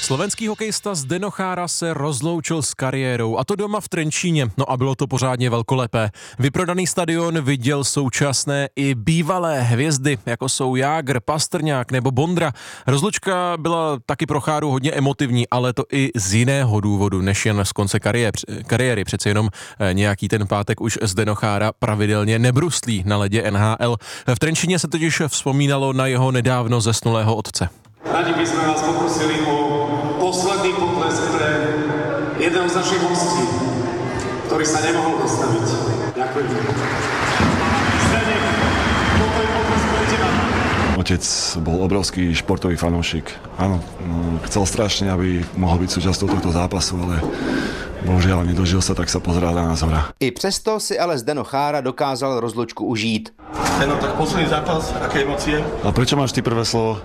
Slovenský hokejista Zdeno Chára se rozloučil s kariérou, a to doma v Trenčíně, no a bylo to pořádně velkolepé. Vyprodaný stadion viděl současné i bývalé hvězdy, jako jsou Jágr, Pastrňák nebo Bondra. Rozlučka byla taky pro Cháru hodně emotivní, ale to i z jiného důvodu, než jen z konce kariéry. Přece jenom nějaký ten pátek už Zdeno Chára pravidelně nebruslí na ledě NHL. V Trenčíně se totiž vzpomínalo na jeho nedávno zesnulého otce. Radi by sme vás poprosili o posledný potlesk pre jedného z našich hostí, ktorý sa nemohol dostaviť. Ďakujem. Otec bol obrovský športový fanúšik. Áno, chcel strašne, aby mohol byť súčasťou tohto zápasu, ale bohužiaľ nedožil sa, tak sa pozeral na nás hora. I přesto si ale Zdeno Chára dokázal rozlučku užít. Zdeno, tak posledný zápas, aké emócie? A prečo máš ty prvé slovo?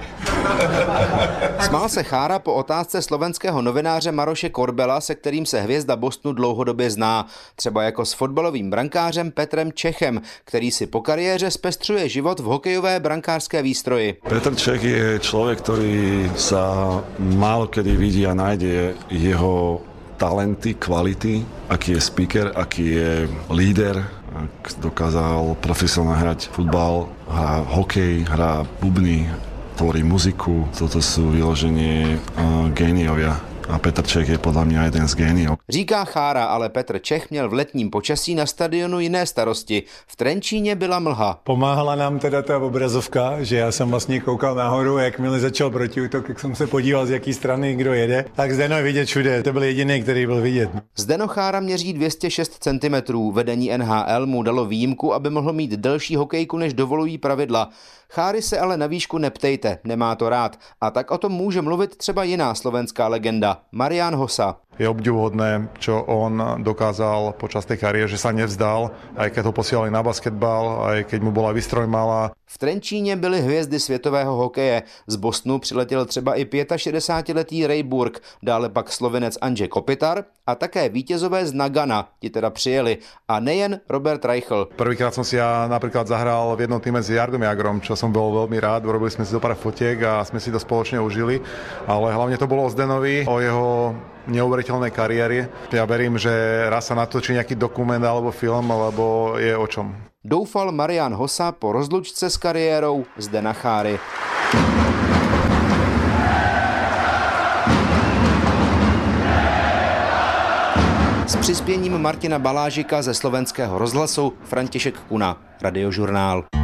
Smál se Chára po otázce slovenského novináře Maroše Korbela, se kterým se hvězda Bostonu dlouhodobě zná. Třeba jako s fotbalovým brankářem Petrem Čechem, který si po kariéře zpestřuje život v hokejové brankářské výstroji. Petr Čech je človek, ktorý sa málo kedy vidí a nájde jeho talenty, kvality, aký je speaker, aký je líder, ak dokázal profesionálne hrať futbal, hrá hokej, hrá bubny, tvorí muziku. Toto sú vyloženie géniovia. A Petr Čech je podle mě jeden z géniů. Říká Chára, ale Petr Čech měl v letním počasí na stadionu jiné starosti. V Trenčíně byla mlha. Pomáhala nám teda ta obrazovka, že já jsem vlastně koukal nahoru a jakmile začal protiútok, jak jsem se podíval, z jaký strany kdo jede. Tak Zdeno je vidět všude, to byl jediný, který byl vidět. Zdeno Chára měří 206 cm. Vedení NHL mu dalo výjimku, aby mohl mít delší hokejku, než dovolují pravidla. Cháry se ale na výšku neptejte, nemá to rád. A tak o tom může mluvit třeba jiná slovenská legenda, Marián Hossa. Je obdivuhodné, čo on dokázal počas tej kariéry, že sa nevzdal, aj keď ho posielali na basketbal, aj keď mu bola výstroj malá. V Trenčíně byly hvězdy světového hokeje. Z Bostonu přiletěl třeba i 65letý Ray Burke, dále pak Slovenec Andrzej Kopitar a také vítězové z Nagana, ti teda přijeli. A nejen Robert Reichel. Prvýkrát som si ja napríklad zahral v jednom týme s Jargom Jagrom, čo som bol veľmi rád. Urobili sme si zo pár fotiek a sme si to spoločne užili. Ale hlavne to bolo o Zdenovi, o jeho neuveriteľnej kariéry. Ja verím, že raz sa natočí nejaký dokument alebo film, alebo je o čom. Doufal Marián Hossa po rozlučce s kariérou Zdena Cháry. S přispěním Martina Balážika ze Slovenského rozhlasu František Kuna, Radiožurnál.